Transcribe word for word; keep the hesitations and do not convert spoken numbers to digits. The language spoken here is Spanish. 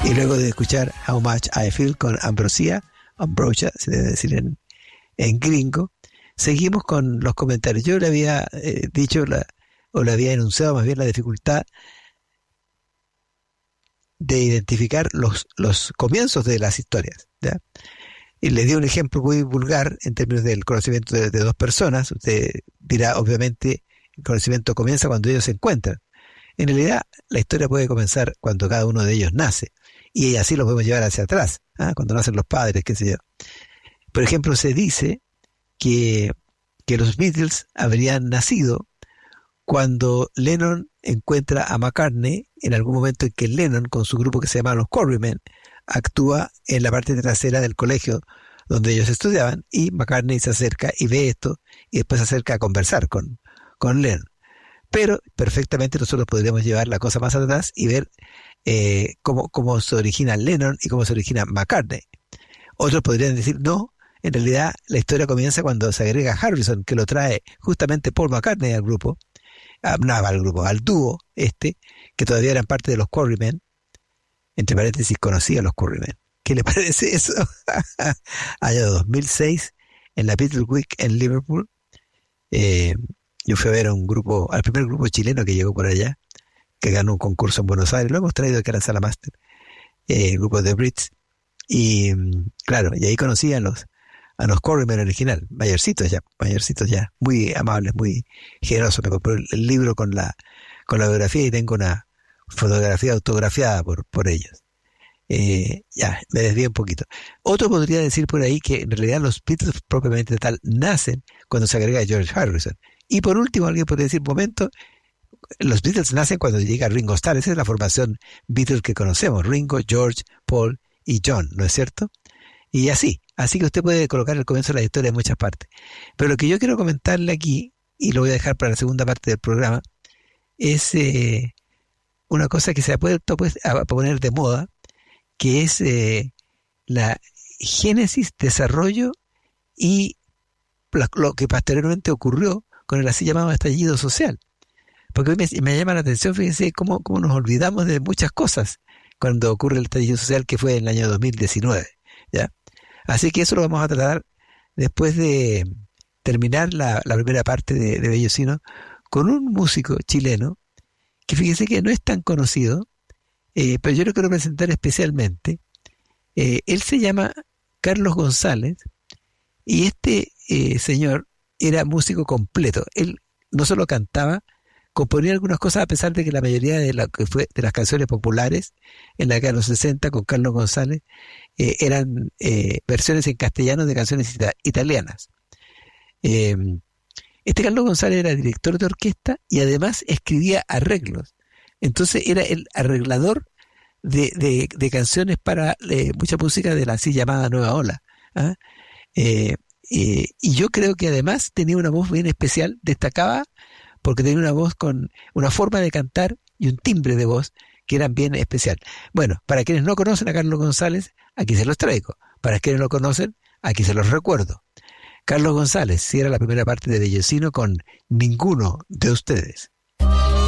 Y luego de escuchar How Much I Feel con Ambrosia, Ambrosia, se debe decir en, en gringo, seguimos con los comentarios. Yo le había eh, dicho, la, o le había enunciado más bien la dificultad de identificar los, los comienzos de las historias, ¿ya? Y le di un ejemplo muy vulgar en términos del conocimiento de, de dos personas. Usted dirá, obviamente, el conocimiento comienza cuando ellos se encuentran. En realidad, la historia puede comenzar cuando cada uno de ellos nace. Y así lo podemos llevar hacia atrás, ¿eh? Cuando nacen los padres, qué sé yo. Por ejemplo, se dice que, que los Beatles habrían nacido cuando Lennon encuentra a McCartney en algún momento en que Lennon, con su grupo que se llama los Quarrymen, actúa en la parte trasera del colegio donde ellos estudiaban, y McCartney se acerca y ve esto y después se acerca a conversar con, con Lennon. Pero perfectamente nosotros podríamos llevar la cosa más atrás y ver eh, cómo, cómo se origina Lennon y cómo se origina McCartney. Otros podrían decir, no, en realidad la historia comienza cuando se agrega Harrison, que lo trae justamente Paul McCartney al grupo, a, no, al grupo, al dúo este, que todavía eran parte de los Quarrymen. Entre paréntesis, conocía a los Quarrymen. ¿Qué le parece eso? Año dos mil seis, en la Beatles Week en Liverpool, eh, yo fui a ver a un grupo, al primer grupo chileno que llegó por allá, que ganó un concurso en Buenos Aires. Lo hemos traído aquí a la Sala Máster, eh, el grupo de Brits. Y claro, y ahí conocí a los, a los Quarrymen original, mayorcitos ya, mayorcitos ya, muy amables, muy generosos. Me compré el libro con la, con la biografía y tengo una fotografía autografiada por, por ellos. Eh, ya, me desvié un poquito. Otro podría decir por ahí que en realidad los Beatles propiamente tal nacen cuando se agrega George Harrison. Y por último, alguien podría decir, momento, los Beatles nacen cuando llega Ringo Starr. Esa es la formación Beatles que conocemos, Ringo, George, Paul y John, ¿no es cierto? Y así, así que usted puede colocar el comienzo de la historia en muchas partes. Pero lo que yo quiero comentarle aquí, y lo voy a dejar para la segunda parte del programa, es eh, una cosa que se ha puesto pues, a poner de moda, que es eh, la génesis, desarrollo y la, lo que posteriormente ocurrió con el así llamado estallido social. Porque hoy me, me llama la atención, fíjense, cómo, cómo nos olvidamos de muchas cosas cuando ocurre el estallido social, que fue en el año dos mil diecinueve, ¿ya? Así que eso lo vamos a tratar después de terminar la, la primera parte de, de Bellocino con un músico chileno que fíjense que no es tan conocido, eh, pero yo lo quiero presentar especialmente. Eh, él se llama Carlos González y este eh, señor era músico completo. Él no solo cantaba, componía algunas cosas, a pesar de que la mayoría de, la, que fue, de las canciones populares en la década de los sesenta con Carlos González eh, eran eh, versiones en castellano de canciones ita- italianas. Eh, este Carlos González era director de orquesta y además escribía arreglos. Entonces era el arreglador de, de, de canciones para eh, mucha música de la así llamada Nueva Ola. ¿Ah? Eh, eh, y yo creo que además tenía una voz bien especial, destacaba porque tenía una voz con una forma de cantar y un timbre de voz que eran bien especial. Bueno, para quienes no conocen a Carlos González, aquí se los traigo. Para quienes lo conocen, aquí se los recuerdo. Carlos González cierra la primera parte de Bellocino con Ninguno de Ustedes.